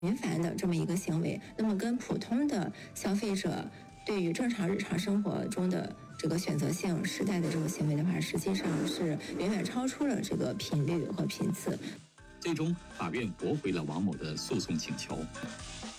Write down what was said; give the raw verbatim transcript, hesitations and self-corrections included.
频繁的这么一个行为，那么跟普通的消费者对于正常日常生活中的这个选择性时代的这个行为的话，实际上是远远超出了这个频率和频次。 最终，法院驳回了王某的诉讼请求。